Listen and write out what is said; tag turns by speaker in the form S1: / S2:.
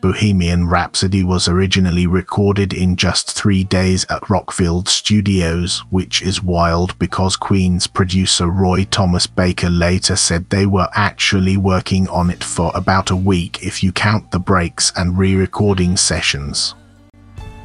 S1: Bohemian Rhapsody was originally recorded in just 3 days at Rockfield Studios, which is wild because Queen's producer Roy Thomas Baker later said they were actually working on it for about a week if you count the breaks and re-recording sessions.